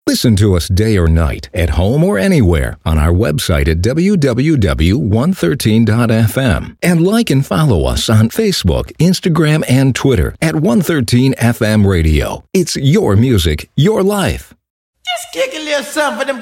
Listen to us day or night, at home or anywhere, on our website at www.113.fm. And like and follow us on Facebook, Instagram, and Twitter at 113 FM Radio. It's your music, your life. Just kick a little something for them